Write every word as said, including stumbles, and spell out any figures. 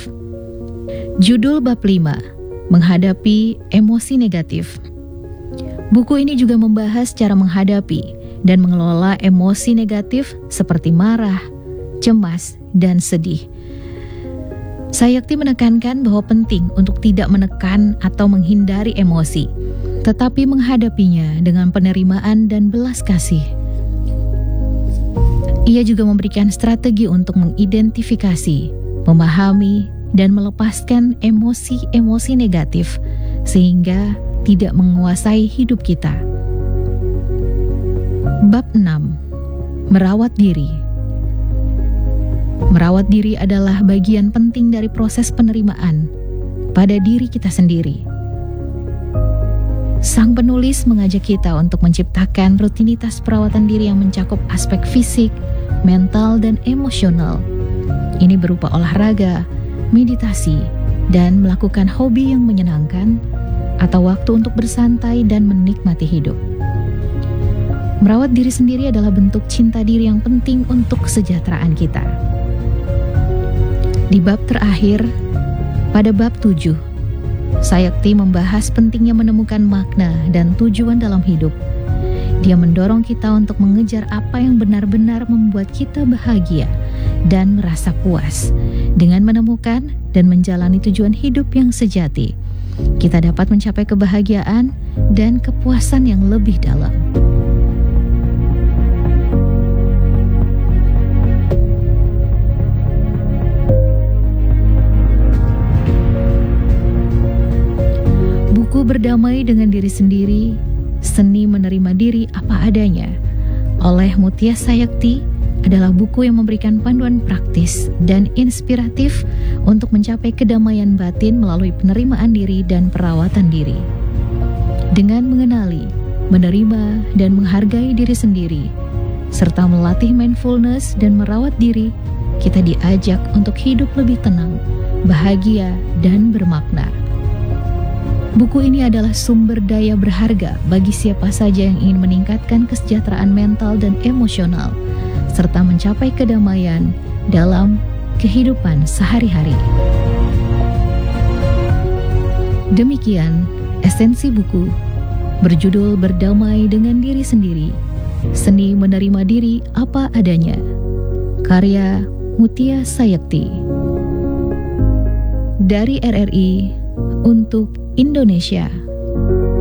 Judul bab lima, menghadapi emosi negatif. Buku ini juga membahas cara menghadapi dan mengelola emosi negatif seperti marah, cemas, dan sedih. Sayakti menekankan bahwa penting untuk tidak menekan atau menghindari emosi, tetapi menghadapinya dengan penerimaan dan belas kasih. Ia juga memberikan strategi untuk mengidentifikasi, memahami, dan melepaskan emosi-emosi negatif sehingga tidak menguasai hidup kita. Bab enam. Merawat diri. Merawat diri adalah bagian penting dari proses penerimaan pada diri kita sendiri. Sang penulis mengajak kita untuk menciptakan rutinitas perawatan diri yang mencakup aspek fisik, mental, dan emosional. Ini berupa olahraga, meditasi, dan melakukan hobi yang menyenangkan, atau waktu untuk bersantai dan menikmati hidup. Merawat diri sendiri adalah bentuk cinta diri yang penting untuk kesejahteraan kita. Di bab terakhir, pada bab tujuh, Sayakti membahas pentingnya menemukan makna dan tujuan dalam hidup. Dia mendorong kita untuk mengejar apa yang benar-benar membuat kita bahagia dan merasa puas. Dengan menemukan dan menjalani tujuan hidup yang sejati, kita dapat mencapai kebahagiaan dan kepuasan yang lebih dalam. Buku Berdamai dengan Diri Sendiri, Seni Menerima Diri Apa Adanya oleh Mutia Sayakti adalah buku yang memberikan panduan praktis dan inspiratif untuk mencapai kedamaian batin melalui penerimaan diri dan perawatan diri. Dengan mengenali, menerima, dan menghargai diri sendiri, serta melatih mindfulness dan merawat diri, kita diajak untuk hidup lebih tenang, bahagia, dan bermakna. Buku ini adalah sumber daya berharga bagi siapa saja yang ingin meningkatkan kesejahteraan mental dan emosional, serta mencapai kedamaian dalam kehidupan sehari-hari. Demikian esensi buku berjudul Berdamai dengan Diri Sendiri, Seni Menerima Diri Apa Adanya, karya Mutia Sayakti. Dari R R I untuk Indonesia.